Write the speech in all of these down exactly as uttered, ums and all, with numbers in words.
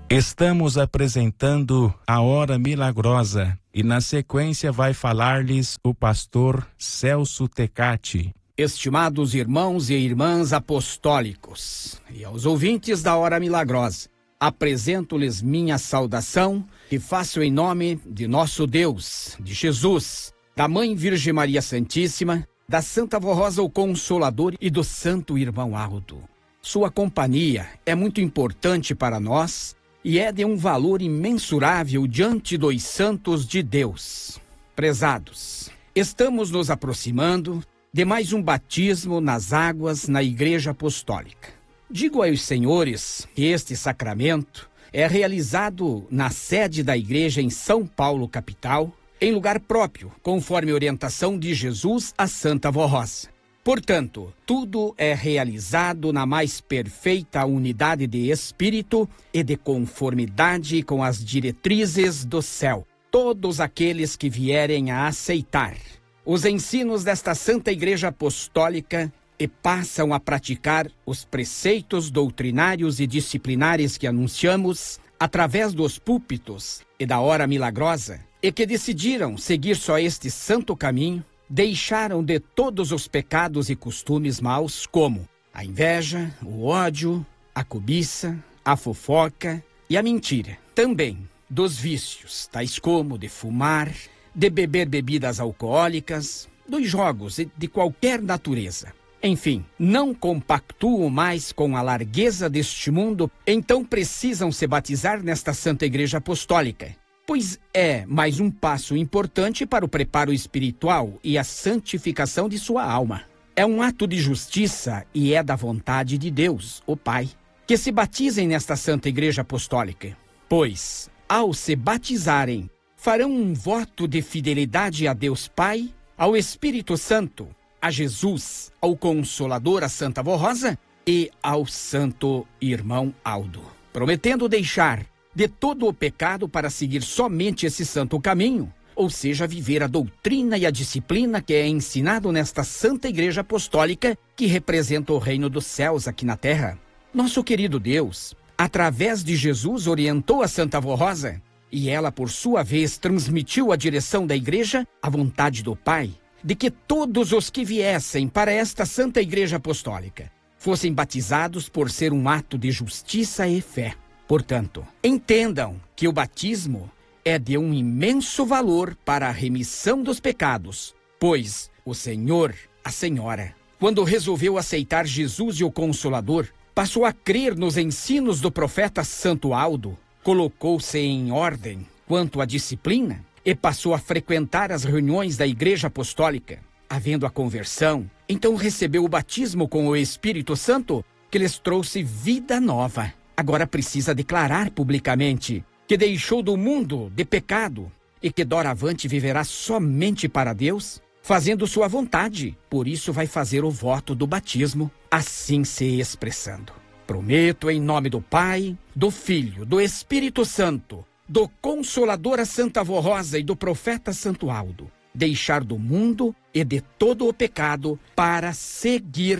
Estamos apresentando a Hora Milagrosa e na sequência vai falar-lhes o pastor Celso Tecati. Estimados irmãos e irmãs apostólicos e aos ouvintes da Hora Milagrosa, apresento-lhes minha saudação que faço em nome de nosso Deus, de Jesus, da Mãe Virgem Maria Santíssima, da Santa Vó Rosa o Consolador e do Santo Irmão Aldo. Sua companhia é muito importante para nós e é de um valor imensurável diante dos santos de Deus. Prezados, estamos nos aproximando de mais um batismo nas águas na Igreja Apostólica. Digo aos senhores que este sacramento é realizado na sede da igreja em São Paulo, capital, em lugar próprio, conforme orientação de Jesus à Santa Vó Rosa. Portanto, tudo é realizado na mais perfeita unidade de espírito e de conformidade com as diretrizes do céu. Todos aqueles que vierem a aceitar os ensinos desta Santa Igreja Apostólica e passam a praticar os preceitos doutrinários e disciplinares que anunciamos através dos púlpitos e da Hora Milagrosa, e que decidiram seguir só este santo caminho, deixaram de todos os pecados e costumes maus, como a inveja, o ódio, a cobiça, a fofoca e a mentira. Também dos vícios, tais como de fumar, de beber bebidas alcoólicas, dos jogos e de qualquer natureza. Enfim, não compactuam mais com a largueza deste mundo, então precisam se batizar nesta Santa Igreja Apostólica, pois é mais um passo importante para o preparo espiritual e a santificação de sua alma. É um ato de justiça e é da vontade de Deus, o Pai, que se batizem nesta Santa Igreja Apostólica, pois, ao se batizarem, farão um voto de fidelidade a Deus Pai, ao Espírito Santo, a Jesus, ao Consolador, a Santa Vó Rosa e ao Santo Irmão Aldo, prometendo deixar de todo o pecado para seguir somente esse santo caminho, ou seja, viver a doutrina e a disciplina que é ensinado nesta Santa Igreja Apostólica que representa o reino dos céus aqui na terra. Nosso querido Deus, através de Jesus, orientou a Santa Vó Rosa e ela, por sua vez, transmitiu à direção da Igreja a vontade do Pai de que todos os que viessem para esta Santa Igreja Apostólica fossem batizados por ser um ato de justiça e fé. Portanto, entendam que o batismo é de um imenso valor para a remissão dos pecados, pois o Senhor, a Senhora, quando resolveu aceitar Jesus e o Consolador, passou a crer nos ensinos do profeta Santo Aldo, colocou-se em ordem quanto à disciplina e passou a frequentar as reuniões da Igreja Apostólica. Havendo a conversão, então recebeu o batismo com o Espírito Santo, que lhes trouxe vida nova. Agora precisa declarar publicamente que deixou do mundo de pecado e que doravante viverá somente para Deus, fazendo sua vontade. Por isso vai fazer o voto do batismo, assim se expressando. Prometo em nome do Pai, do Filho, do Espírito Santo, do Consolador a Santa Vó Rosa e do profeta Santo Aldo, deixar do mundo e de todo o pecado para seguir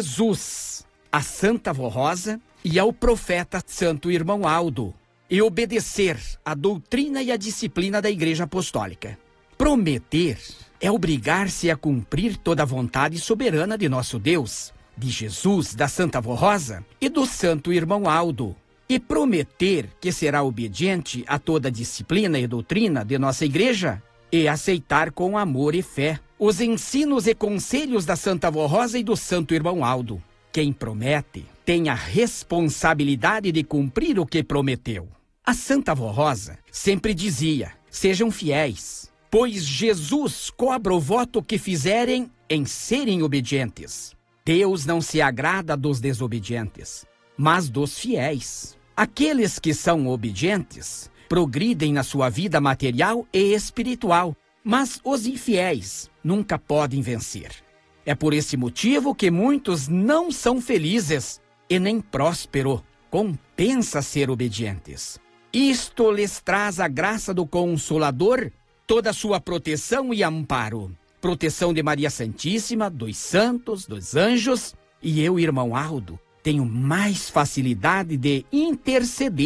Jesus, a Santa Vó Rosa e ao profeta Santo Irmão Aldo, e obedecer à doutrina e à disciplina da Igreja Apostólica. Prometer é obrigar-se a cumprir toda a vontade soberana de nosso Deus, de Jesus, da Santa Vó Rosa e do Santo Irmão Aldo, e prometer que será obediente a toda a disciplina e doutrina de nossa Igreja e aceitar com amor e fé os ensinos e conselhos da Santa Vó Rosa e do Santo Irmão Aldo. Quem promete tem a responsabilidade de cumprir o que prometeu. A Santa Vó Rosa sempre dizia: sejam fiéis, pois Jesus cobra o voto que fizerem em serem obedientes. Deus não se agrada dos desobedientes, mas dos fiéis. Aqueles que são obedientes progridem na sua vida material e espiritual, mas os infiéis nunca podem vencer. É por esse motivo que muitos não são felizes e nem prósperos. Compensa ser obedientes. Isto lhes traz a graça do Consolador, toda a sua proteção e amparo. Proteção de Maria Santíssima, dos santos, dos anjos. E eu, irmão Aldo, tenho mais facilidade de interceder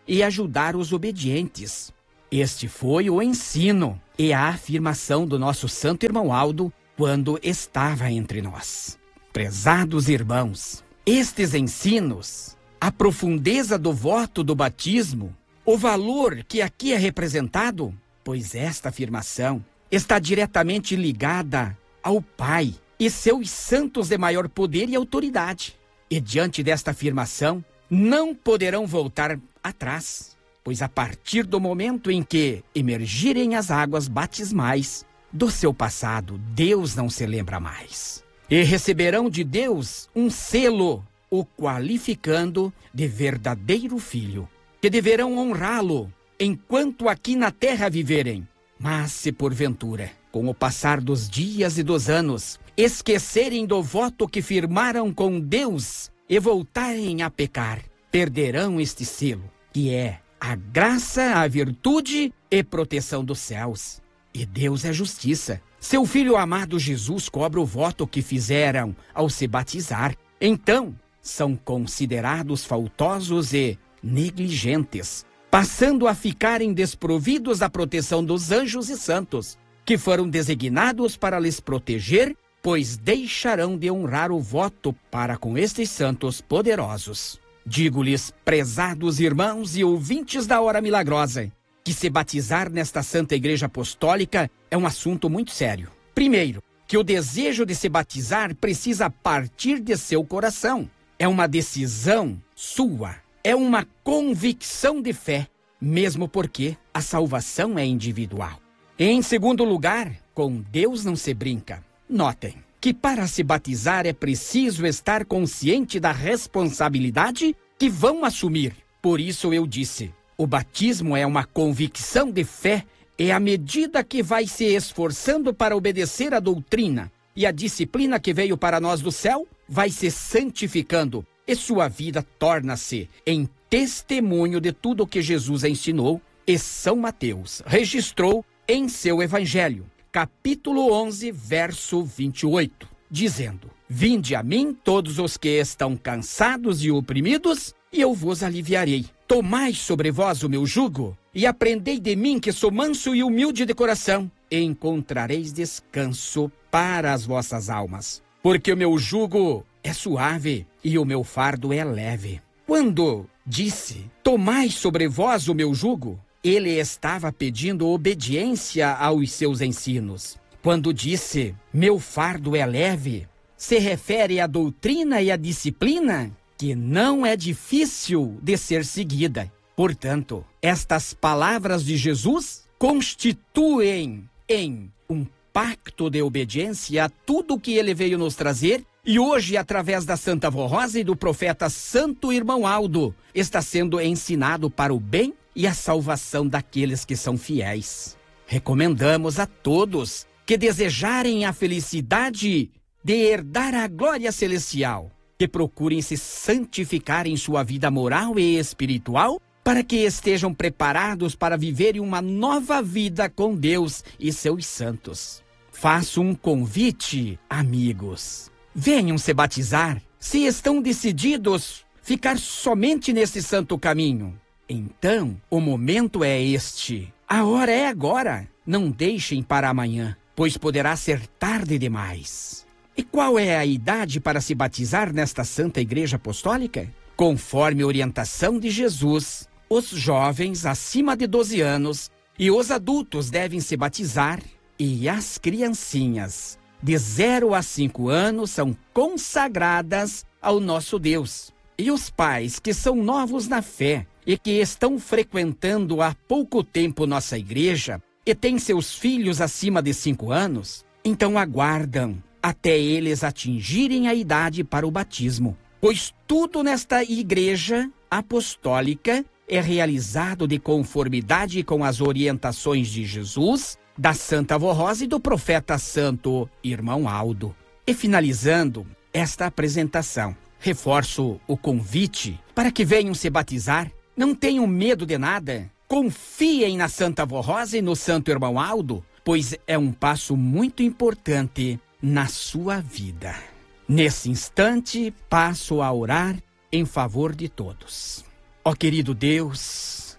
e ajudar os obedientes. Este foi o ensino e a afirmação do nosso santo irmão Aldo quando estava entre nós. Prezados irmãos, estes ensinos, a profundeza do voto do batismo, o valor que aqui é representado, pois esta afirmação está diretamente ligada ao Pai e seus santos de maior poder e autoridade. E diante desta afirmação, não poderão voltar atrás, pois a partir do momento em que emergirem as águas batismais, do seu passado Deus não se lembra mais. E receberão de Deus um selo, o qualificando de verdadeiro filho, que deverão honrá-lo enquanto aqui na terra viverem. Mas se porventura, com o passar dos dias e dos anos, esquecerem do voto que firmaram com Deus e voltarem a pecar, perderão este selo, que é a graça, a virtude e proteção dos céus. E Deus é justiça. Seu Filho amado Jesus cobra o voto que fizeram ao se batizar. Então, são considerados faltosos e negligentes, passando a ficarem desprovidos da proteção dos anjos e santos, que foram designados para lhes proteger, pois deixarão de honrar o voto para com estes santos poderosos. Digo-lhes, prezados irmãos e ouvintes da Hora Milagrosa, que se batizar nesta Santa Igreja Apostólica é um assunto muito sério. Primeiro, que o desejo de se batizar precisa partir de seu coração. É uma decisão sua, é uma convicção de fé, mesmo porque a salvação é individual. Em segundo lugar, com Deus não se brinca. Notem que para se batizar é preciso estar consciente da responsabilidade que vão assumir. Por isso eu disse, o batismo é uma convicção de fé, e à medida que vai se esforçando para obedecer a doutrina e a disciplina que veio para nós do céu, vai se santificando, e sua vida torna-se em testemunho de tudo o que Jesus ensinou, e São Mateus registrou em seu Evangelho, capítulo onze, verso vinte e oito, dizendo: Vinde a mim todos os que estão cansados e oprimidos, e eu vos aliviarei. Tomai sobre vós o meu jugo, e aprendei de mim, que sou manso e humilde de coração, e encontrareis descanso para as vossas almas. Porque o meu jugo é suave, e o meu fardo é leve. Quando disse, tomai sobre vós o meu jugo, ele estava pedindo obediência aos seus ensinos. Quando disse, meu fardo é leve, se refere à doutrina e à disciplina que não é difícil de ser seguida. Portanto, estas palavras de Jesus constituem em um pacto de obediência a tudo o que ele veio nos trazer, e hoje, através da Santa Avó Rosa e do profeta Santo Irmão Aldo, está sendo ensinado para o bem e a salvação daqueles que são fiéis. Recomendamos a todos que desejarem a felicidade de herdar a glória celestial, que procurem se santificar em sua vida moral e espiritual, para que estejam preparados para viverem uma nova vida com Deus e seus santos. Faço um convite, amigos. Venham se batizar, se estão decididos ficar somente nesse santo caminho. Então, o momento é este. A hora é agora. Não deixem para amanhã, pois poderá ser tarde demais. E qual é a idade para se batizar nesta Santa Igreja Apostólica? Conforme a orientação de Jesus, os jovens acima de doze anos e os adultos devem se batizar, e as criancinhas de zero a cinco anos são consagradas ao nosso Deus. E os pais que são novos na fé e que estão frequentando há pouco tempo nossa igreja e têm seus filhos acima de cinco anos, então aguardam até eles atingirem a idade para o batismo, pois tudo nesta igreja apostólica é realizado de conformidade com as orientações de Jesus, da Santa Avó Rosa e do profeta Santo Irmão Aldo. E finalizando esta apresentação, reforço o convite para que venham se batizar. Não tenham medo de nada. Confiem na Santa Avó Rosa e no Santo Irmão Aldo, pois é um passo muito importante na sua vida. Nesse instante, passo a orar em favor de todos. Ó querido Deus,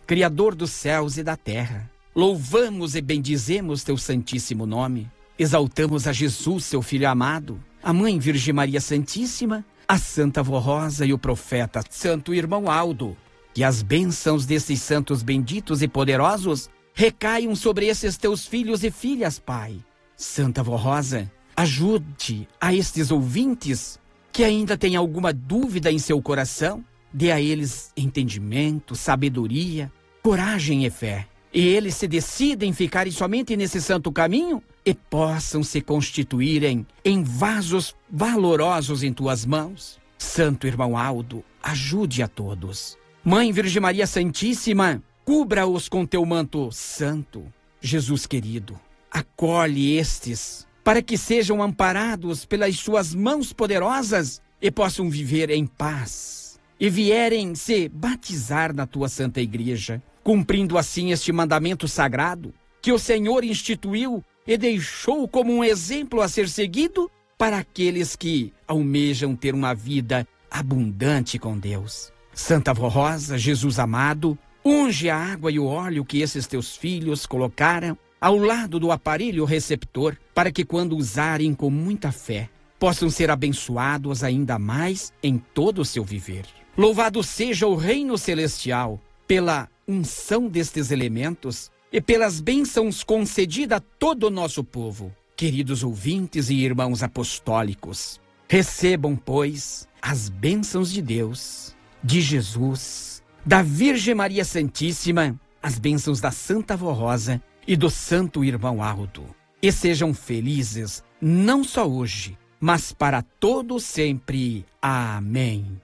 Criador dos céus e da terra. Louvamos e bendizemos teu santíssimo nome. Exaltamos a Jesus, seu Filho amado, a Mãe Virgem Maria Santíssima, a Santa Vó Rosa e o profeta Santo Irmão Aldo. Que as bênçãos desses santos benditos e poderosos recaiam sobre esses teus filhos e filhas, Pai. Santa Vó Rosa, ajude a estes ouvintes que ainda têm alguma dúvida em seu coração. Dê a eles entendimento, sabedoria, coragem e fé. E eles se decidem ficarem somente nesse santo caminho e possam se constituírem em vasos valorosos em tuas mãos. Santo Irmão Aldo, ajude a todos. Mãe Virgem Maria Santíssima, cubra-os com teu manto santo. Jesus querido, acolhe estes para que sejam amparados pelas suas mãos poderosas e possam viver em paz e vierem se batizar na tua santa igreja, cumprindo assim este mandamento sagrado que o Senhor instituiu e deixou como um exemplo a ser seguido para aqueles que almejam ter uma vida abundante com Deus. Santa Vó Rosa, Jesus amado, unge a água e o óleo que esses teus filhos colocaram ao lado do aparelho receptor, para que quando usarem com muita fé, possam ser abençoados ainda mais em todo o seu viver. Louvado seja o Reino Celestial pela unção destes elementos e pelas bênçãos concedidas a todo o nosso povo. Queridos ouvintes e irmãos apostólicos, recebam, pois, as bênçãos de Deus, de Jesus, da Virgem Maria Santíssima, as bênçãos da Santa Vó Rosa e do Santo Irmão Aldo. E sejam felizes, não só hoje, mas para todo sempre. Amém.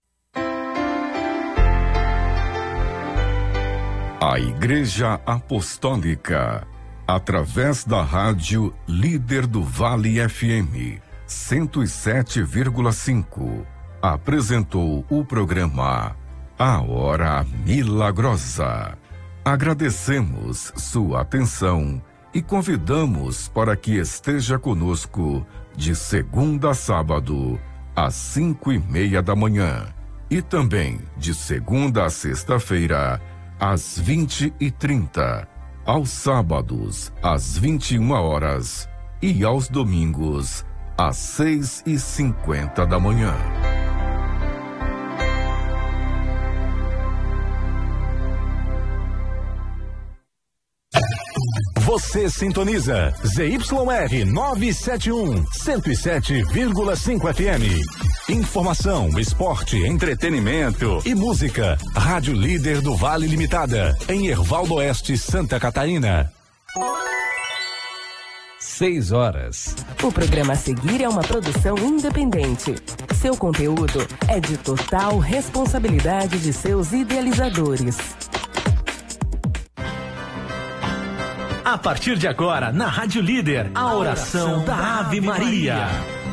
A Igreja Apostólica, através da rádio Líder do Vale F M cento e sete vírgula cinco, apresentou o programa A Hora Milagrosa. Agradecemos sua atenção e convidamos para que esteja conosco de segunda a sábado, às cinco e meia da manhã, e também de segunda a sexta-feira, às vinte e trinta, aos sábados, às vinte e uma horas e aos domingos, às seis e cinquenta da manhã. Você sintoniza Z Y R novecentos e setenta e um, cento e sete vírgula cinco F M. Informação, esporte, entretenimento e música. Rádio Líder do Vale Limitada, em Hervaldo Oeste, Santa Catarina. Seis horas. O programa a seguir é uma produção independente. Seu conteúdo é de total responsabilidade de seus idealizadores. A partir de agora, na Rádio Líder, a oração da Ave Maria.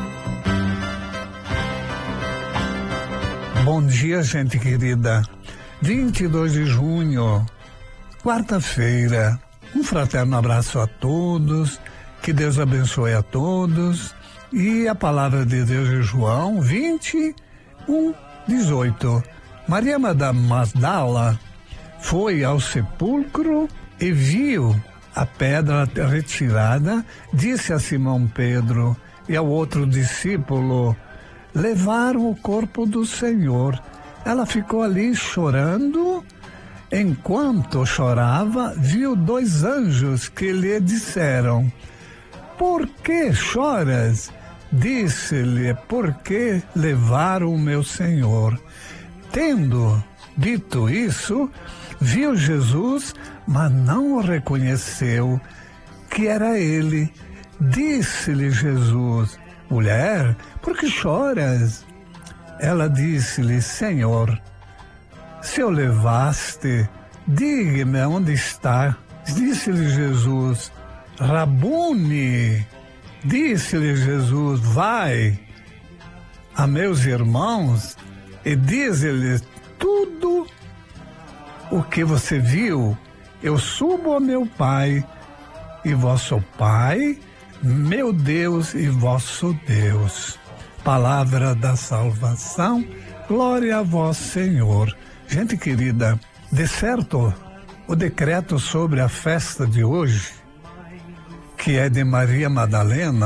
Bom dia, gente querida. vinte e dois de junho, quarta-feira. Um fraterno abraço a todos. Que Deus abençoe a todos. E a palavra de Deus de João vinte e um, dezoito. Maria Magdala foi ao sepulcro e viu a pedra retirada, disse a Simão Pedro e ao outro discípulo: levaram o corpo do Senhor. Ela ficou ali chorando. Enquanto chorava, viu dois anjos que lhe disseram: por que choras? Disse-lhe: porque levaram o meu Senhor. Tendo dito isso, viu Jesus, mas não o reconheceu que era ele. Disse-lhe Jesus: mulher, por que choras? Ela disse-lhe: Senhor, se o levaste, diga-me onde está. Disse-lhe Jesus: Rabuni. Disse-lhe Jesus: vai a meus irmãos e dize-lhes tudo o que você viu. Eu subo a meu Pai e vosso Pai, meu Deus e vosso Deus. Palavra da salvação, glória a vós, Senhor. Gente querida, De certo, o decreto sobre a festa de hoje, que é de Maria Madalena,